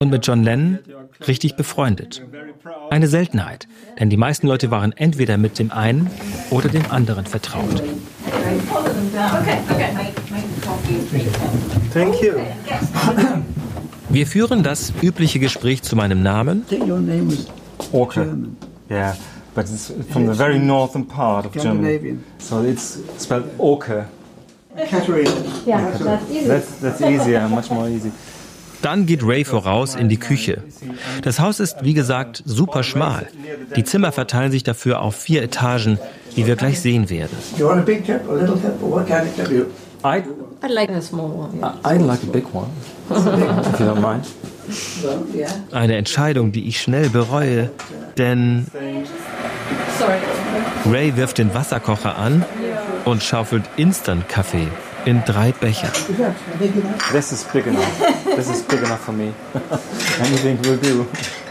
und mit John Lennon richtig befreundet. Eine Seltenheit, denn die meisten Leute waren entweder mit dem einen oder dem anderen vertraut. Thank you. Wir führen das übliche Gespräch zu meinem Namen. Orca. Yeah, but it's from the very northern part of Germany. So it's spelled Orca. Yeah, That's easier, much more easy. Dann geht Ray voraus in die Küche. Das Haus ist, wie gesagt, super schmal. Die Zimmer verteilen sich dafür auf 4 Etagen, wie wir gleich sehen werden. I'd like a small one. I'd like a big one, if you don't mind. Eine Entscheidung, die ich schnell bereue, denn Ray wirft den Wasserkocher an und schaufelt Instant-Kaffee in 3 Becher. This is big enough. This is big enough for me. Anything will do.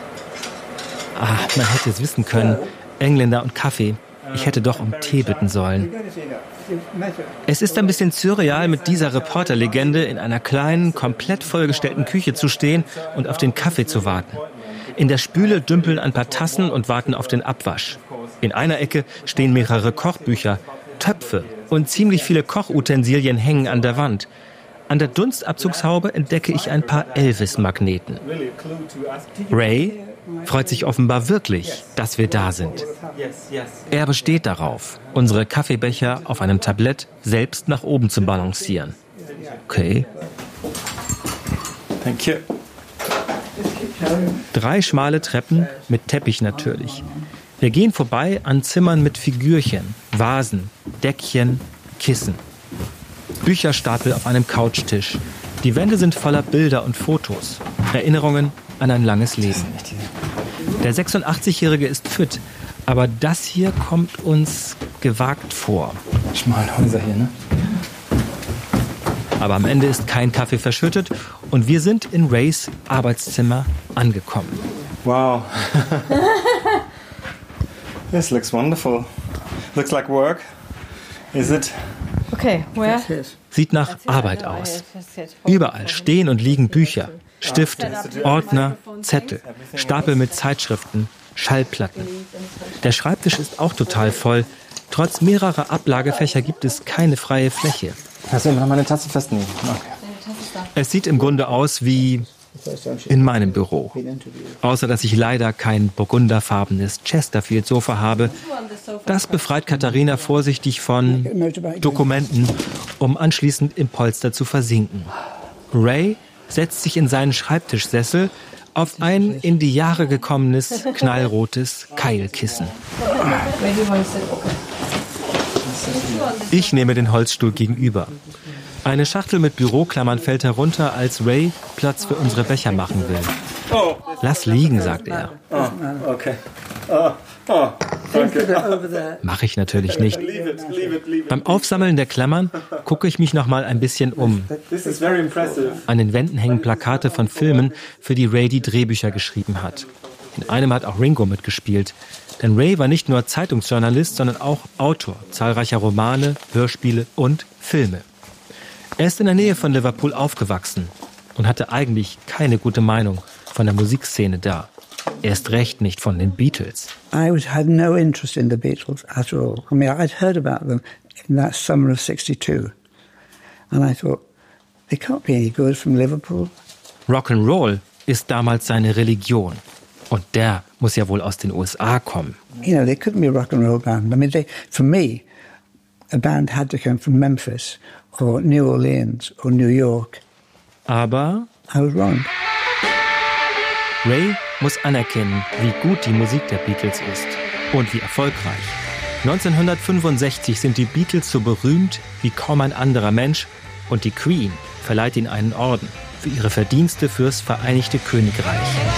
Man hätte es wissen können. Engländer und Kaffee. Ich hätte doch um Tee bitten sollen. Es ist ein bisschen surreal, mit dieser Reporterlegende in einer kleinen, komplett vollgestellten Küche zu stehen und auf den Kaffee zu warten. In der Spüle dümpeln ein paar Tassen und warten auf den Abwasch. In einer Ecke stehen mehrere Kochbücher, Töpfe und ziemlich viele Kochutensilien hängen an der Wand. An der Dunstabzugshaube entdecke ich ein paar Elvis-Magneten. Ray freut sich offenbar wirklich, dass wir da sind. Er besteht darauf, unsere Kaffeebecher auf einem Tablett selbst nach oben zu balancieren. Okay. Thank you. 3 schmale Treppen mit Teppich natürlich. Wir gehen vorbei an Zimmern mit Figürchen, Vasen, Deckchen, Kissen. Bücherstapel auf einem Couchtisch. Die Wände sind voller Bilder und Fotos. Erinnerungen an ein langes Leben. Der 86-Jährige ist fit, aber das hier kommt uns gewagt vor. Schmale Häuser hier, ne? Aber am Ende ist kein Kaffee verschüttet und wir sind in Rays Arbeitszimmer angekommen. Wow. This looks wonderful. Looks like work. Is it? Okay, where? Sieht nach Arbeit aus. Überall stehen und liegen Bücher, Stifte, Ordner, Zettel, Stapel mit Zeitschriften, Schallplatten. Der Schreibtisch ist auch total voll. Trotz mehrerer Ablagefächer gibt es keine freie Fläche. Kannst du immer noch meine Tasse festnehmen? Okay. Es sieht im Grunde aus wie in meinem Büro. Außer dass ich leider kein burgunderfarbenes Chesterfield-Sofa habe. Das befreit Katharina vorsichtig von Dokumenten, um anschließend im Polster zu versinken. Ray setzt sich in seinen Schreibtischsessel auf ein in die Jahre gekommenes, knallrotes Keilkissen. Ich nehme den Holzstuhl gegenüber. Eine Schachtel mit Büroklammern fällt herunter, als Ray Platz für unsere Becher machen will. Lass liegen, sagt er. Okay. Mache ich natürlich nicht. Beim Aufsammeln der Klammern gucke ich mich noch mal ein bisschen um. An den Wänden hängen Plakate von Filmen, für die Ray die Drehbücher geschrieben hat. In einem hat auch Ringo mitgespielt. Denn Ray war nicht nur Zeitungsjournalist, sondern auch Autor zahlreicher Romane, Hörspiele und Filme. Er ist in der Nähe von Liverpool aufgewachsen und hatte eigentlich keine gute Meinung von der Musikszene da. Erst recht nicht von den Beatles. I had no interest in the Beatles at all. I mean, I'd heard about them in that summer of 62. And I thought, they can't be any good from Liverpool. Rock'n'Roll ist damals seine Religion. Und der muss ja wohl aus den USA kommen. You know, they couldn't be a rock'n'roll band. I mean, for me, a band had to come from Memphis or New Orleans or New York. Aber I was wrong. Ray muss anerkennen, wie gut die Musik der Beatles ist und wie erfolgreich. 1965 sind die Beatles so berühmt wie kaum ein anderer Mensch und die Queen verleiht ihnen einen Orden für ihre Verdienste fürs Vereinigte Königreich.